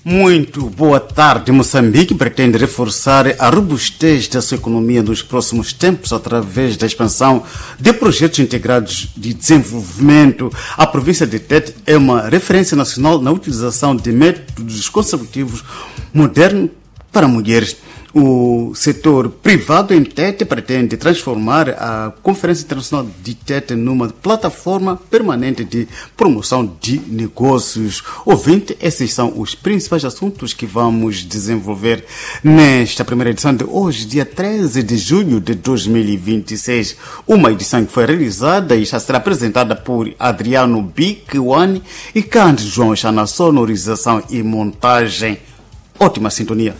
Muito boa tarde. Moçambique pretende reforçar a robustez da sua economia nos próximos tempos através da expansão de projetos integrados de desenvolvimento. A província de Tete é uma referência nacional na utilização de métodos conservativos modernos para mulheres. O setor privado em Tete pretende transformar a Conferência Internacional de Tete numa plataforma permanente de promoção de negócios. Ouvinte, esses são os principais assuntos que vamos desenvolver nesta primeira edição de hoje, dia 13 de julho de 2026. Uma edição que foi realizada e já será apresentada por Adriano Bikwani e Cândido João já na sonorização e montagem. Ótima sintonia.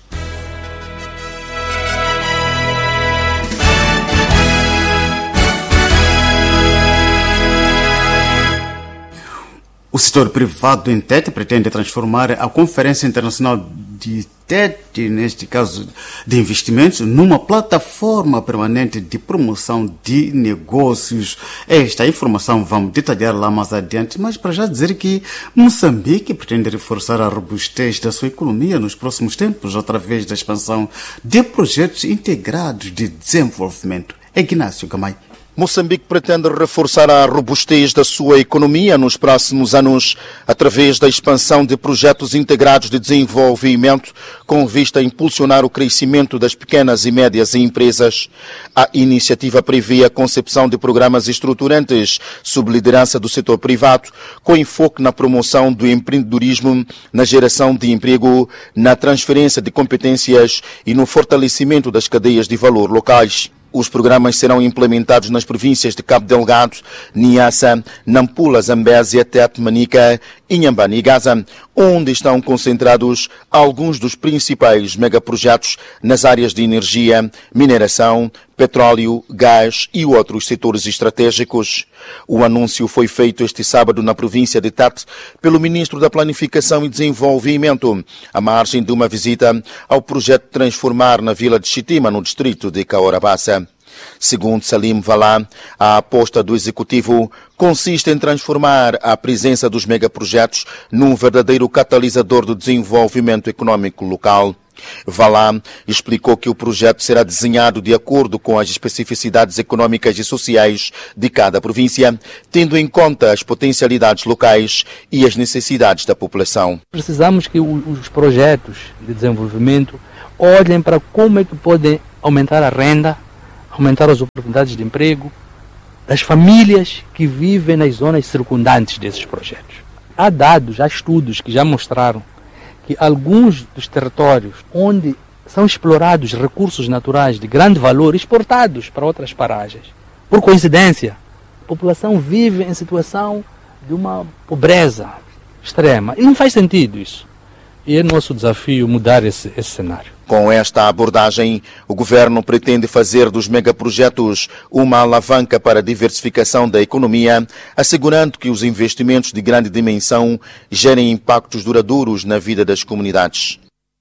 O setor privado em Tete pretende transformar a Conferência Internacional de Tete, neste caso de investimentos, numa plataforma permanente de promoção de negócios. Esta informação vamos detalhar lá mais adiante, mas para já dizer que Moçambique pretende reforçar a robustez da sua economia nos próximos tempos através da expansão de projetos integrados de desenvolvimento. Ignácio Gamay. Moçambique pretende reforçar a robustez da sua economia nos próximos anos através da expansão de projetos integrados de desenvolvimento com vista a impulsionar o crescimento das pequenas e médias empresas. A iniciativa prevê a concepção de programas estruturantes sob liderança do setor privado, com enfoque na promoção do empreendedorismo, na geração de emprego, na transferência de competências e no fortalecimento das cadeias de valor locais. Os programas serão implementados nas províncias de Cabo Delgado, Niassa, Nampula, Zambésia, Tete, Manica, Inhambane e Gaza, onde estão concentrados alguns dos principais megaprojetos nas áreas de energia, mineração, petróleo, gás e outros setores estratégicos. O anúncio foi feito este sábado na província de Tete pelo Ministro da Planificação e Desenvolvimento, à margem de uma visita ao projeto Transformar na Vila de Chitima, no distrito de Caorabassa. Segundo Salim Valá, a aposta do Executivo consiste em transformar a presença dos megaprojetos num verdadeiro catalisador do desenvolvimento econômico local. Valá explicou que o projeto será desenhado de acordo com as especificidades econômicas e sociais de cada província, tendo em conta as potencialidades locais e as necessidades da população. Precisamos que os projetos de desenvolvimento olhem para como é que podem aumentar a renda, aumentar as oportunidades de emprego das famílias que vivem nas zonas circundantes desses projetos. Há dados, há estudos que já mostraram que alguns dos territórios onde são explorados recursos naturais de grande valor exportados para outras paragens, por coincidência, a população vive em situação de uma pobreza extrema. E não faz sentido isso. E é nosso desafio mudar esse cenário. Com esta abordagem, o governo pretende fazer dos megaprojetos uma alavanca para a diversificação da economia, assegurando que os investimentos de grande dimensão gerem impactos duradouros na vida das comunidades.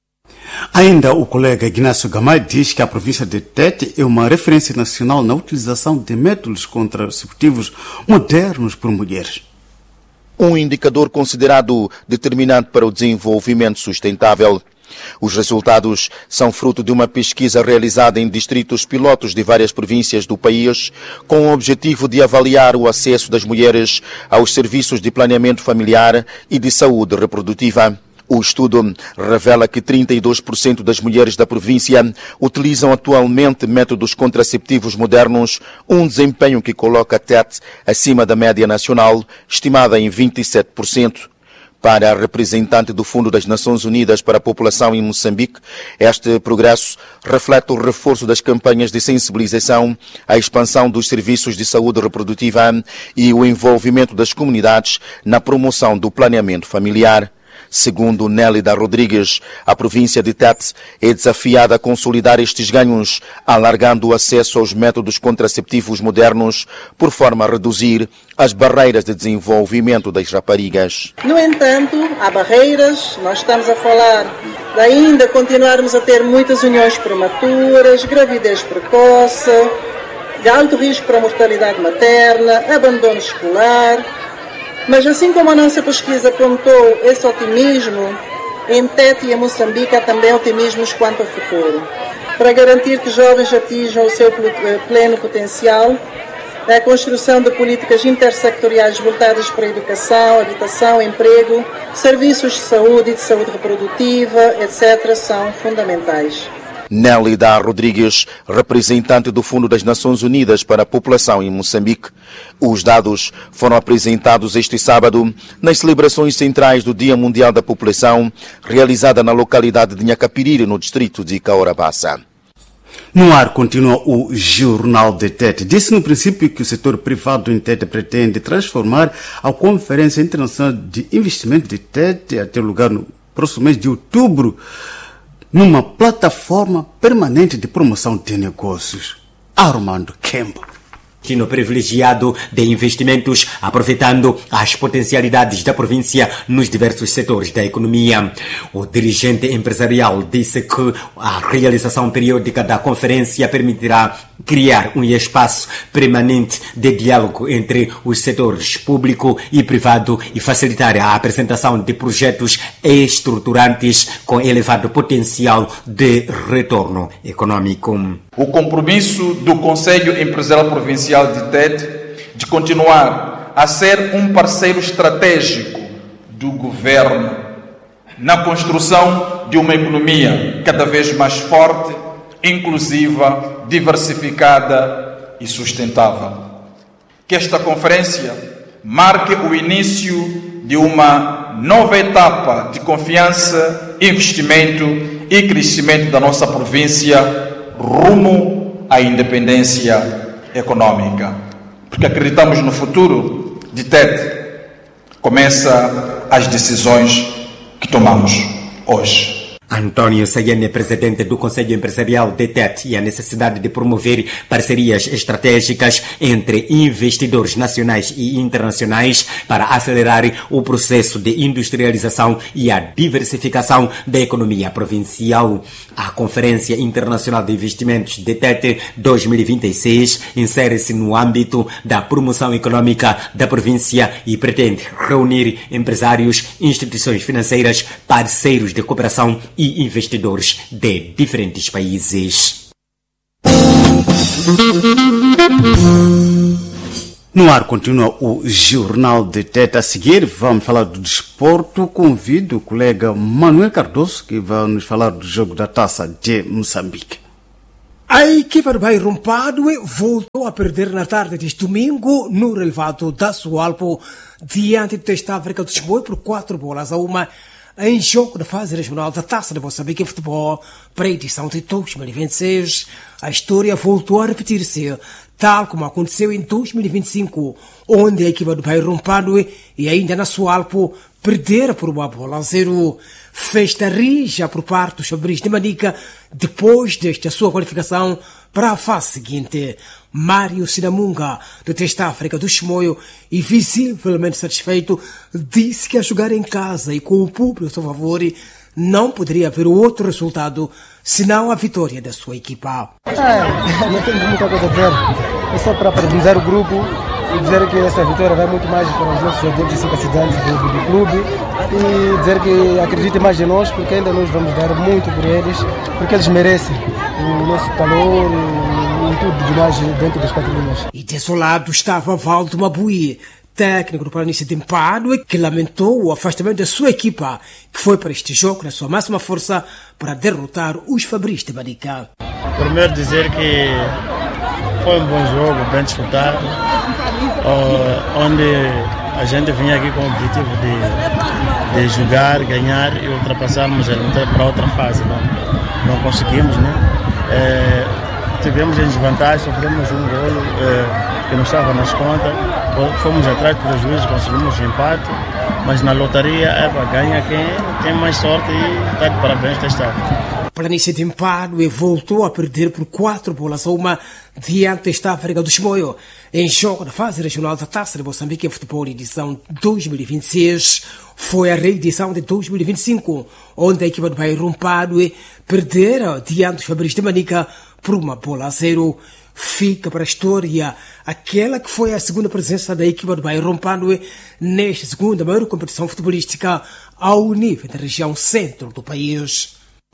Ainda o colega Ignácio Gamay diz que a província de Tete é uma referência nacional na utilização de métodos contraceptivos modernos por mulheres. Um indicador considerado determinante para o desenvolvimento sustentável. Os resultados são fruto de uma pesquisa realizada em distritos pilotos de várias províncias do país, com o objetivo de avaliar o acesso das mulheres aos serviços de planeamento familiar e de saúde reprodutiva. O estudo revela que 32% das mulheres da província utilizam atualmente métodos contraceptivos modernos, um desempenho que coloca a Tete acima da média nacional, estimada em 27%. Para a representante do Fundo das Nações Unidas para a População em Moçambique, este progresso reflete o reforço das campanhas de sensibilização, a expansão dos serviços de saúde reprodutiva e o envolvimento das comunidades na promoção do planeamento familiar. Segundo Nélida Rodrigues, a província de Tete é desafiada a consolidar estes ganhos, alargando o acesso aos métodos contraceptivos modernos, por forma a reduzir as barreiras de desenvolvimento das raparigas. No entanto, há barreiras. Nós estamos a falar de ainda continuarmos a ter muitas uniões prematuras, gravidez precoce, de alto risco para a mortalidade materna, abandono escolar. Mas assim como a nossa pesquisa apontou esse otimismo, Em Tete e em Moçambique há também otimismos quanto ao futuro. Para garantir que jovens atinjam o seu pleno potencial, a construção de políticas intersectoriais voltadas para a educação, habitação, emprego, serviços de saúde e de saúde reprodutiva, etc., são fundamentais. Nélida Rodrigues, representante do Fundo das Nações Unidas para a População em Moçambique. Os dados foram apresentados este sábado nas celebrações centrais do Dia Mundial da População, realizada na localidade de Nhacapiriri, no distrito de Caorabassa. No ar continua o Jornal de Tete. Disse no princípio que o setor privado em Tete pretende transformar a Conferência Internacional de Investimento de Tete, a ter lugar no próximo mês de outubro, numa plataforma permanente de promoção de negócios. Armando Kembo. Destino privilegiado de investimentos, aproveitando as potencialidades da província nos diversos setores da economia. O dirigente empresarial disse que a realização periódica da conferência permitirá criar um espaço permanente de diálogo entre os setores público e privado e facilitar a apresentação de projetos estruturantes com elevado potencial de retorno econômico. O compromisso do Conselho Empresarial Provincial de Tete de continuar a ser um parceiro estratégico do governo na construção de uma economia cada vez mais forte, inclusiva, diversificada e sustentável. Que esta conferência marque o início de uma nova etapa de confiança, investimento e crescimento da nossa província rumo à independência econômica. Porque acreditamos no futuro de Tete. Começa as decisões que tomamos hoje. António Sayane, presidente do Conselho Empresarial de Tete, e a necessidade de promover parcerias estratégicas entre investidores nacionais e internacionais para acelerar o processo de industrialização e a diversificação da economia provincial. A Conferência Internacional de Investimentos de Tete 2026 insere-se no âmbito da promoção econômica da província e pretende reunir empresários, instituições financeiras, parceiros de cooperação e investidores de diferentes países. No ar continua o Jornal de Tete. A seguir vamos falar do desporto. Convido o colega Manuel Cardoso, que vai nos falar do jogo da Taça de Moçambique. A equipa do Bairro Padue voltou a perder na tarde deste domingo no relevado da Sualpo diante do Teste África do Chimoio por 4-1 em jogo da fase regional da Taça de Moçambique em futebol para a edição de 2026. A história voltou a repetir-se, tal como aconteceu em 2025, onde a equipa do Bairro Padue e ainda na Sualpo perderam por 1-0. Festa rija por parte dos Fabris de Manica depois desta sua qualificação para a fase seguinte. Mário Sinamunga, do Teste África do Chimoio, e visivelmente satisfeito, disse que a jogar em casa e com o público a seu favor não poderia haver outro resultado senão a vitória da sua equipa. Não temos muita coisa a dizer, é só para parabenizar o grupo e dizer que essa vitória vai muito mais para os nossos jogadores e simpatizantes do clube e dizer que acreditem mais em nós, porque ainda nós vamos dar muito por eles, porque eles merecem o nosso calor e tudo demais dentro dos 4 linhas. E desse lado estava Valdo Mabui, técnico do Planície de Padue, que lamentou o afastamento da sua equipa, que foi para este jogo na sua máxima força para derrotar os Fabris de Manica. Primeiro dizer que foi um bom jogo, bem disputado, onde a gente vinha aqui com o objetivo de jogar, ganhar e ultrapassarmos para outra fase. Não conseguimos, né? Tivemos em desvantagem, sofremos um golo que não estava nas contas, fomos atrás do prejuízo, conseguimos o empate, mas na lotaria ganha quem tem mais sorte e está de parabéns Teste África. Planície de Padue voltou a perder por 4-1 diante Teste África do Chimoio em jogo da fase regional da Taça de Moçambique em futebol edição 2026. Foi a reedição de 2025, onde a equipa do Bairro Padue perdera diante dos Fabris de Manica por 1-0. fica para a história aquela que foi a segunda presença da equipa do Bairro Rompangue nesta segunda maior competição futebolística ao nível da região centro do país.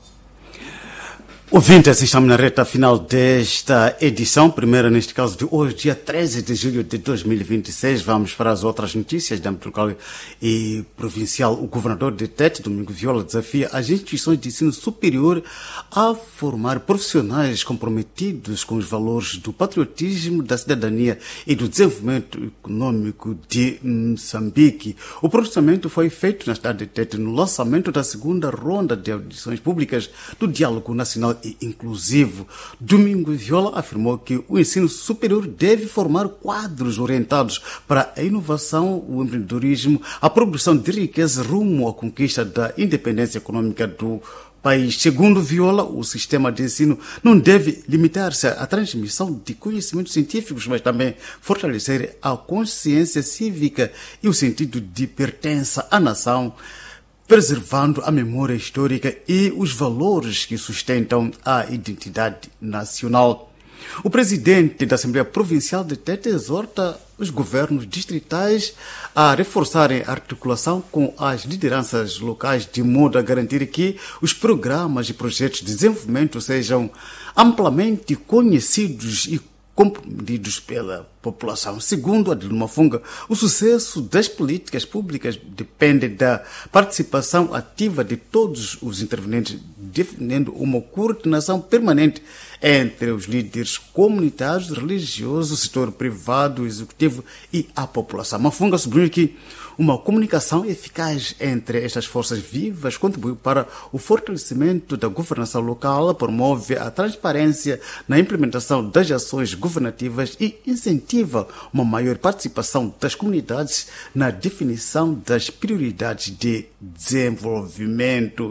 Ouvintes, estamos na reta final desta edição, primeira neste caso de hoje, dia 13 de julho de 2026. Vamos para as outras notícias de âmbito local e provincial. O governador de Tete, Domingo Viola, desafia as instituições de ensino superior a formar profissionais comprometidos com os valores do patriotismo, da cidadania e do desenvolvimento econômico de Moçambique. O pronunciamento foi feito na cidade de Tete no lançamento da segunda ronda de audições públicas do Diálogo Nacional e inclusivo. Domingo Viola afirmou que o ensino superior deve formar quadros orientados para a inovação, o empreendedorismo, a produção de riqueza rumo à conquista da independência econômica do país. Segundo Viola, o sistema de ensino não deve limitar-se à transmissão de conhecimentos científicos, mas também fortalecer a consciência cívica e o sentido de pertença à nação, preservando a memória histórica e os valores que sustentam a identidade nacional. O presidente da Assembleia Provincial de Tete exorta os governos distritais a reforçarem a articulação com as lideranças locais de modo a garantir que os programas e projetos de desenvolvimento sejam amplamente conhecidos e compreendidos pela população. Segundo Adilino Mafunga, o sucesso das políticas públicas depende da participação ativa de todos os intervenientes, defendendo uma coordenação permanente entre os líderes comunitários, religiosos, setor privado, executivo e a população. Mafunga sublinha que uma comunicação eficaz entre estas forças vivas contribui para o fortalecimento da governação local, promove a transparência na implementação das ações governativas e incentiva uma maior participação das comunidades na definição das prioridades de desenvolvimento.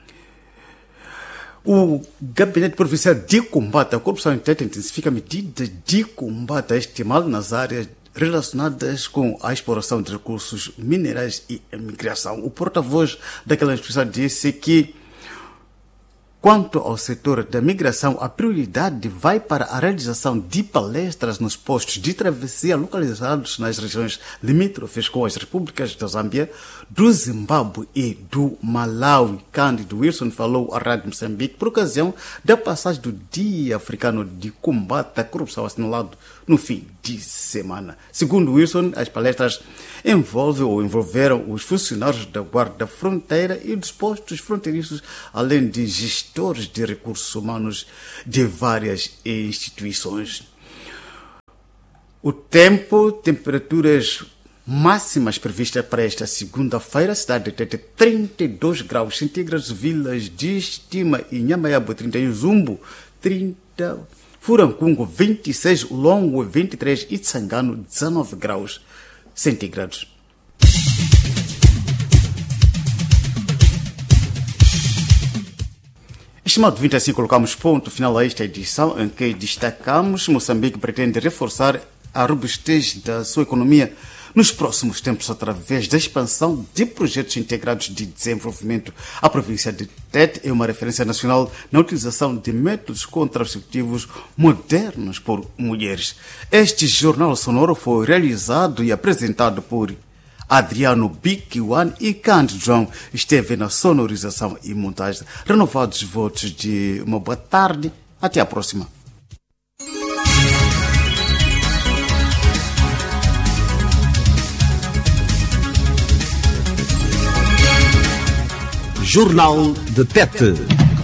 O Gabinete Provincial de Combate à Corrupção em Tete intensifica medidas de combate a este mal nas áreas relacionadas com a exploração de recursos minerais e a migração. O porta-voz daquela instituição disse que, quanto ao setor da migração, a prioridade vai para a realização de palestras nos postos de travessia localizados nas regiões limítrofes com as repúblicas da Zâmbia, do Zimbábue e do Malawi. Cândido Wilson falou à Rádio Moçambique por ocasião da passagem do Dia Africano de Combate à Corrupção assinalado no fim de semana. Segundo Wilson, as palestras envolveram os funcionários da Guarda Fronteira e dos postos fronteiriços, além de gestores de recursos humanos de várias instituições. O tempo, temperaturas máximas previstas para esta segunda-feira, cidade de Tete 32 graus centígrados, vilas de Estima e Nhamaiabu 31, Zumbo 30, Furancungo 26, Longo 23 e Tsangano 19 graus centígrados. Estimado 20, assim colocamos ponto final a esta edição em que destacamos Moçambique pretende reforçar a robustez da sua economia nos próximos tempos através da expansão de projetos integrados de desenvolvimento. A província de Tete é uma referência nacional na utilização de métodos contraceptivos modernos por mulheres. Este jornal sonoro foi realizado e apresentado por Adriano Bikiwan e Cândido João esteve na sonorização e montagem. Renovados votos de uma boa tarde. Até a próxima. Jornal de Tete.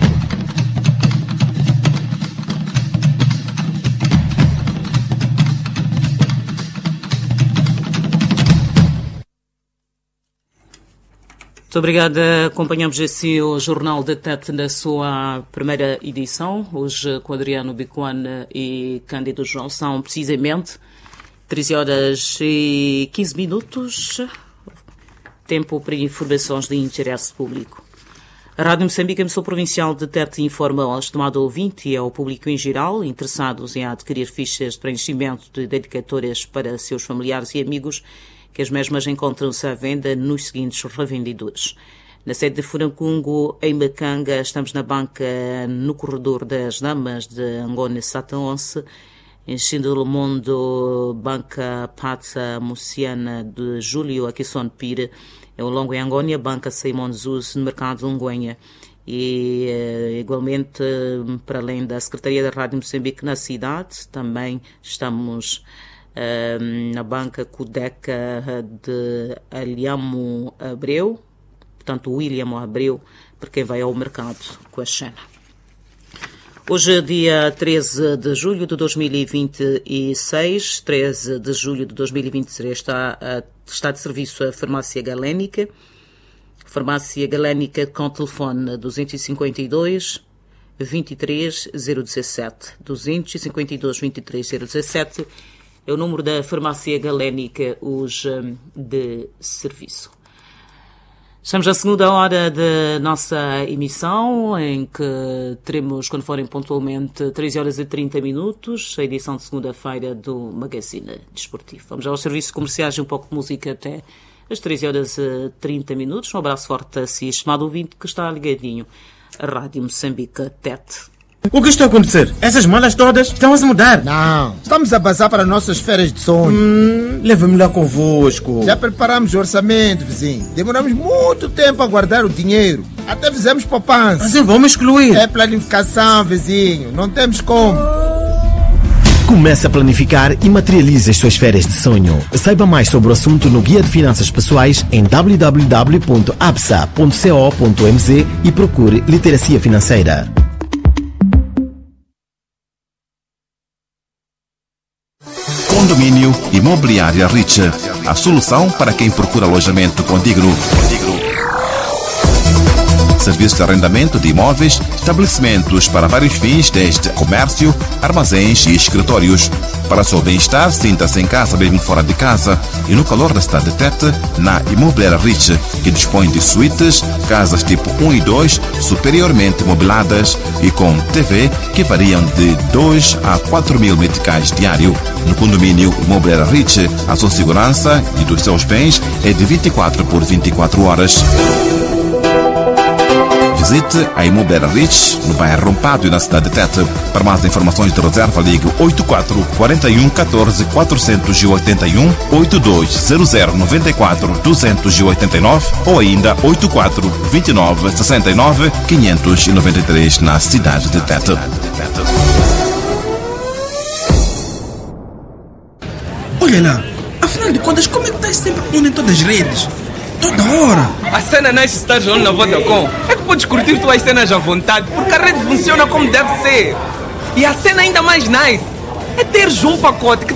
Muito obrigada. Acompanhamos assim o Jornal de Tete na sua primeira edição. Hoje com Adriano Bicuan e Cândido João. São precisamente 13 horas e 15 minutos. Tempo para informações de interesse público. A Rádio Moçambique, emissora provincial de Tete, informa ao estimado ouvinte e ao público em geral interessados em adquirir fichas de preenchimento de dedicatórias para seus familiares e amigos que as mesmas encontram-se à venda nos seguintes revendedores. Na sede de Furancungo, em Macanga, estamos na banca no corredor das Damas de Angona Sataonce Enchindo o mundo, Banca Pazza Muciana de Júlio Aquisson Pire, é o Longo em Angônia, Banca Simon Zuz no mercado de Unguenha. E igualmente, para além da Secretaria da Rádio Moçambique na cidade, também estamos na Banca Cudeca de Alhamo Abreu, portanto William Abreu, para quem vai ao mercado com a Xena. Hoje é dia 13 de julho de 2026, 13 de julho de 2023, está de serviço a Farmácia Galénica. Farmácia Galénica com telefone 252 23 017. 252 23 017 é o número da Farmácia Galénica hoje de serviço. Estamos na segunda hora da nossa emissão, em que teremos, quando forem pontualmente, 13 horas e 30 minutos, a edição de segunda-feira do Magazine Desportivo. Vamos aos serviços comerciais e um pouco de música até às 13 horas e 30 minutos. Um abraço forte a si, estimado ouvinte, que está ligadinho à Rádio Moçambique TET. O que está a acontecer? Essas malas todas estão a se mudar. Não, estamos a passar para nossas férias de sonho. Leva-me lá convosco. Já preparamos o orçamento, vizinho. Demoramos muito tempo a guardar o dinheiro. Até fizemos poupança. Mas vamos excluir. É planificação, vizinho. Não temos como. Comece a planificar e materialize as suas férias de sonho. Saiba mais sobre o assunto no Guia de Finanças Pessoais em www.absa.co.mz e procure Literacia Financeira. Condomínio Imobiliária Rich, a solução para quem procura alojamento condigno. Serviço de arrendamento de imóveis, estabelecimentos para vários fins, desde comércio, armazéns e escritórios. Para seu bem-estar, sinta-se em casa, mesmo fora de casa. E no calor da cidade de Tete, na Imobiliária Rich, que dispõe de suítes, casas tipo 1 e 2, superiormente mobiladas e com TV que variam de 2 a 4 mil meticais diário. No condomínio Imobiliária Rich, a sua segurança e dos seus bens é de 24 por 24 horas. Visite a Imobiliária Rich, no bairro Rompado e na cidade de Tete. Para mais informações de reserva, ligue 84 41 14 481 82 00 94 289 ou ainda 84 29 69 593 na cidade de Tete. Olha lá, afinal de contas, como é que estás sempre pondo em todas as redes? Toda hora! A cena não é se estás onde na Vodacom. É que podes curtir tuas cenas à vontade, porque a rede funciona como deve ser. E a cena ainda mais nice é teres um pacote que